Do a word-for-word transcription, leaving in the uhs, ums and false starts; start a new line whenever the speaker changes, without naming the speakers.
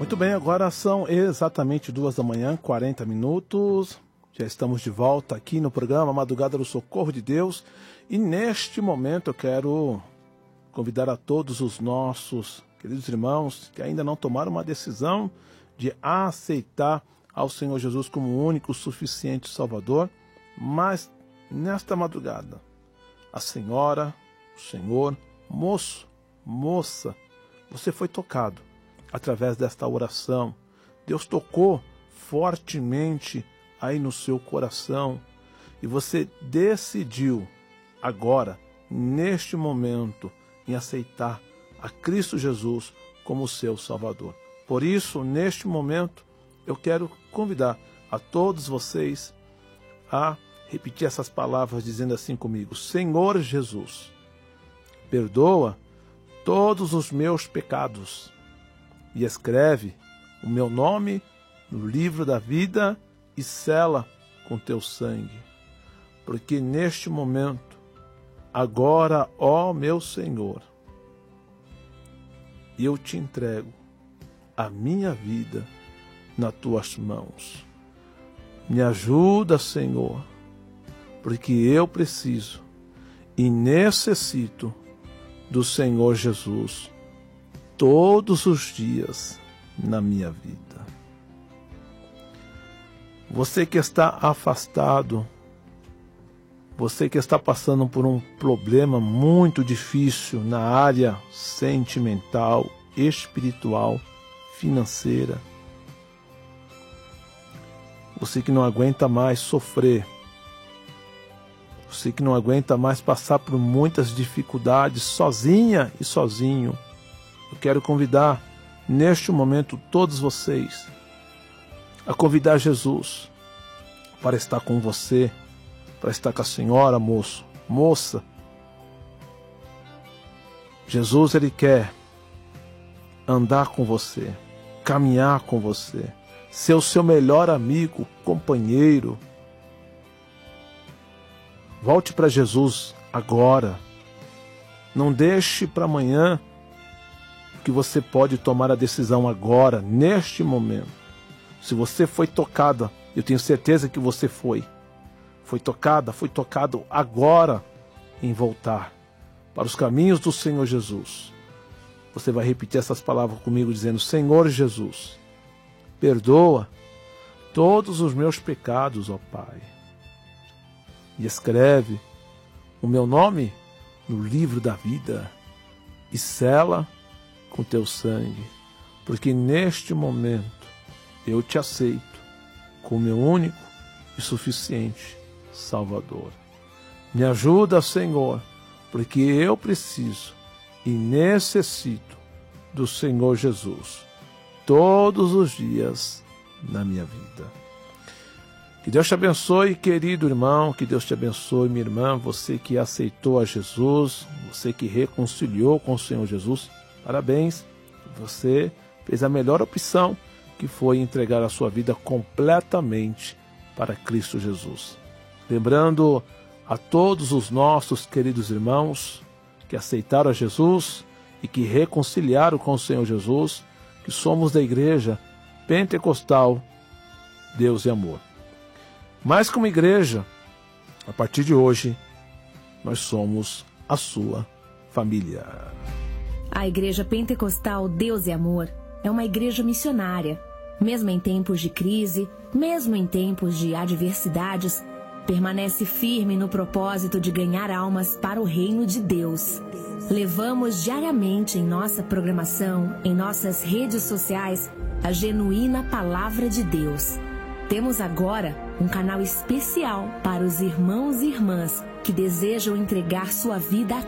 Muito bem, agora são exatamente duas da manhã, quarenta minutos. Já estamos de volta aqui no programa Madrugada do Socorro de Deus. E neste momento eu quero convidar a todos os nossos queridos irmãos que ainda não tomaram uma decisão de aceitar ao Senhor Jesus como o único, suficiente Salvador. Mas nesta madrugada, a senhora, o senhor, moço, moça, você foi tocado através desta oração. Deus tocou fortemente aí no seu coração e você decidiu agora, neste momento, em aceitar a Cristo Jesus como seu Salvador. Por isso, neste momento, eu quero convidar a todos vocês a repetir essas palavras dizendo assim comigo: Senhor Jesus, perdoa todos os meus pecados e escreve o meu nome no livro da vida e sela com teu sangue. Porque neste momento, agora, ó meu Senhor, eu te entrego a minha vida nas tuas mãos. Me ajuda, Senhor, porque eu preciso e necessito do Senhor Jesus todos os dias na minha vida. Você que está afastado, você que está passando por um problema muito difícil na área sentimental, espiritual, financeira, você que não aguenta mais sofrer, você que não aguenta mais passar por muitas dificuldades sozinha e sozinho, eu quero convidar neste momento todos vocês a convidar Jesus para estar com você, para estar com a senhora, moço, moça. Jesus, ele quer andar com você, caminhar com você, ser o seu melhor amigo, companheiro. Volte para Jesus agora. Não deixe para amanhã, que você pode tomar a decisão agora, neste momento. Se você foi tocada, eu tenho certeza que você foi. Foi tocada, foi tocado agora em voltar para os caminhos do Senhor Jesus. Você vai repetir essas palavras comigo dizendo: Senhor Jesus, perdoa todos os meus pecados, ó Pai. E escreve o meu nome no livro da vida e sela com teu sangue, porque neste momento eu te aceito como meu único e suficiente Salvador. Me ajuda, Senhor, porque eu preciso e necessito do Senhor Jesus todos os dias na minha vida. Que Deus te abençoe, querido irmão, que Deus te abençoe, minha irmã, você que aceitou a Jesus, você que reconciliou com o Senhor Jesus, parabéns, você fez a melhor opção, que foi entregar a sua vida completamente para Cristo Jesus. Lembrando a todos os nossos queridos irmãos que aceitaram a Jesus e que reconciliaram com o Senhor Jesus, que somos da Igreja Pentecostal Deus e Amor. Mas como igreja, a partir de hoje, nós somos a sua família.
A Igreja Pentecostal Deus e Amor é uma igreja missionária. Mesmo em tempos de crise, mesmo em tempos de adversidades, permanece firme no propósito de ganhar almas para o reino de Deus. Levamos diariamente em nossa programação, em nossas redes sociais, a genuína Palavra de Deus. Temos agora um canal especial para os irmãos e irmãs que desejam entregar sua vida a